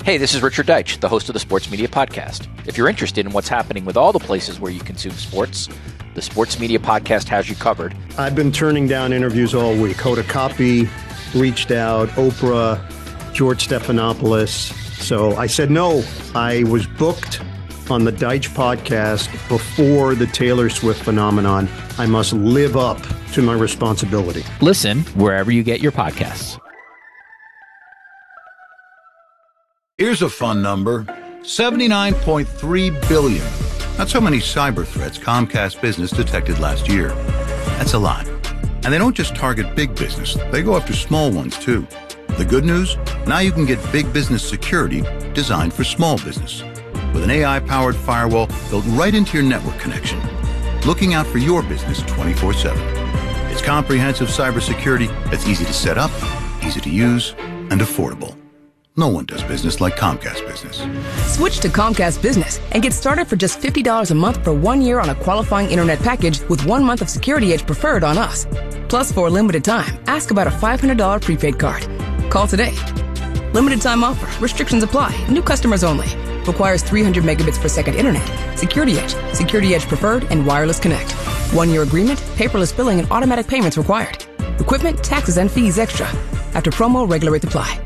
Hey, this is Richard Deitch, the host of the Sports Media Podcast. If you're interested in what's happening with all the places where you consume sports, the Sports Media Podcast has you covered. I've been turning down interviews all week. Hoda Kotb reached out, Oprah, George Stephanopoulos. So I said no. I was booked on the Deitch podcast before the Taylor Swift phenomenon. I must live up to my responsibility. Listen wherever you get your podcasts. Here's a fun number, 79.3 billion. That's how many cyber threats Comcast Business detected last year. That's a lot. And they don't just target big business, they go after small ones too. The good news? Now you can get big business security designed for small business. With an AI-powered firewall built right into your network connection. Looking out for your business 24/7. It's comprehensive cybersecurity that's easy to set up, easy to use, and affordable. No one does business like Comcast Business. Switch to Comcast Business and get started for just $50 a month for 1 year on a qualifying internet package with 1 month of Security Edge Preferred on us. Plus, for a limited time, ask about a $500 prepaid card. Call today. Limited time offer. Restrictions apply. New customers only. Requires 300 megabits per second internet. Security Edge, Security Edge Preferred, and Wireless Connect. 1 year agreement, paperless billing, and automatic payments required. Equipment, taxes, and fees extra. After promo, regular rates apply.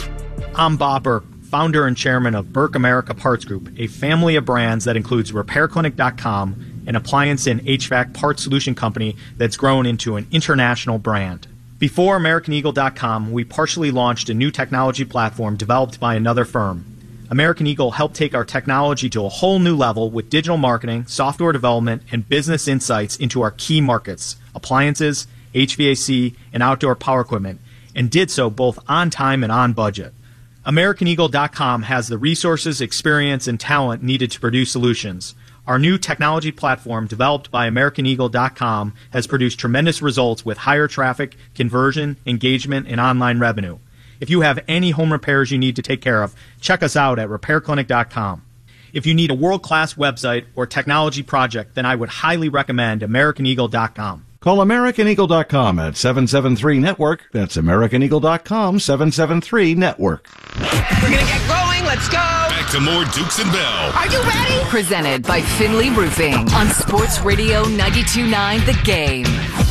I'm Bob Burke, founder and chairman of Burke America Parts Group, a family of brands that includes RepairClinic.com, an appliance and HVAC parts solution company that's grown into an international brand. Before AmericanEagle.com, we partially launched a new technology platform developed by another firm. American Eagle helped take our technology to a whole new level with digital marketing, software development, and business insights into our key markets, appliances, HVAC, and outdoor power equipment, and did so both on time and on budget. AmericanEagle.com has the resources, experience, and talent needed to produce solutions. Our new technology platform, developed by AmericanEagle.com, has produced tremendous results with higher traffic, conversion, engagement, and online revenue. If you have any home repairs you need to take care of, check us out at RepairClinic.com. If you need a world-class website or technology project, then I would highly recommend AmericanEagle.com. Call AmericanEagle.com at 773-NETWORK. That's AmericanEagle.com, 773-NETWORK. We're going to get going. Let's go. Back to more Dukes and Bell. Are you ready? Presented by Finley Roofing on Sports Radio 92.9 The Game.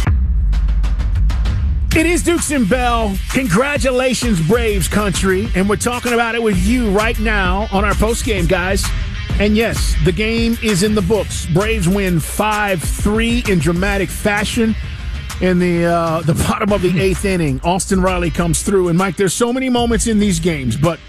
It is Dukes and Bell. Congratulations, Braves country. And we're talking about it with you right now on our postgame, guys. And yes, the game is in the books. Braves win 5-3 in dramatic fashion in the bottom of the eighth inning. Austin Riley comes through. And, Mike, there's so many moments in these games, but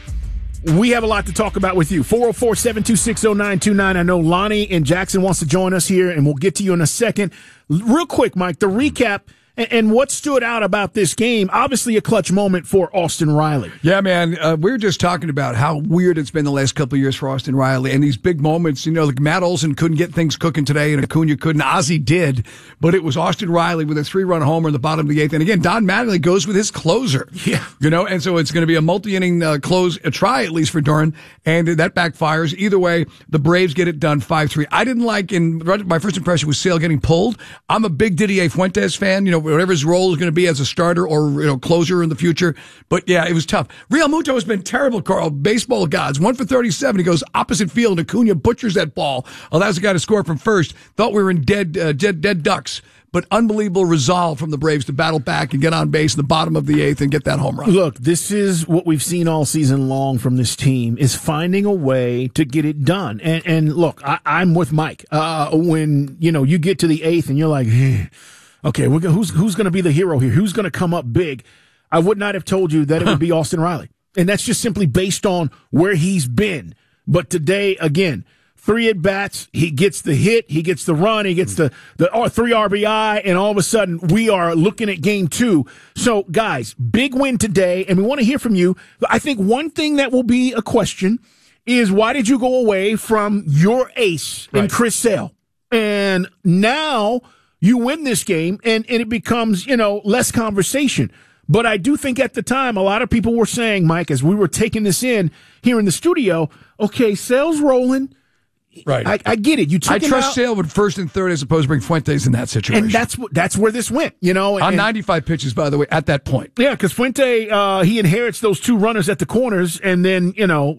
we have a lot to talk about with you. 404-726-0929. I know Lonnie in Jackson wants to join us here, and we'll get to you in a second. Real quick, Mike, the recap and what stood out about this game, obviously a clutch moment for Austin Riley. Yeah, man, we were just talking about how weird it's been the last couple of years for Austin Riley, and these big moments, you know, like Matt Olson couldn't get things cooking today, and Acuna couldn't. Ozzie did, but it was Austin Riley with a 3-run homer in the bottom of the eighth, and again, Don Mattingly goes with his closer. Yeah. You know, and so it's going to be a multi-inning close, a try at least for Duran, and that backfires. Either way, the Braves get it done 5-3. I didn't like, my first impression was Sale getting pulled. I'm a big Didier Fuentes fan, you know, whatever his role is going to be as a starter or, you know, closer in the future. But yeah, it was tough. Real Muto has been terrible, Carl. Baseball gods. 1 for 37. He goes opposite field. Acuna butchers that ball. Allows the guy to score from first. Thought we were in dead ducks. But unbelievable resolve from the Braves to battle back and get on base in the bottom of the eighth and get that home run. Look, this is what we've seen all season long from this team, is finding a way to get it done. And look, I'm with Mike. When, you know, you get to the eighth and you're like, okay, who's going to be the hero here? Who's going to come up big? I would not have told you that it would be Austin Riley. And that's just simply based on where he's been. But today, again, 3 at-bats, he gets the hit, he gets the run, he gets the 3 RBI, and all of a sudden we are looking at game 2. So, guys, big win today, and we want to hear from you. I think one thing that will be a question is, why did you go away from your ace in Chris Sale? And now you win this game, and it becomes, you know, less conversation. But I do think at the time, a lot of people were saying, Mike, as we were taking this in here in the studio, okay, Sale's rolling. Right. I get it. You took I him trust out. Sale with first and third as opposed to bring Fuentes in that situation. And that's where this went, you know. On 95 pitches, by the way, at that point. Yeah, because Fuente, he inherits those 2 runners at the corners, and then, you know,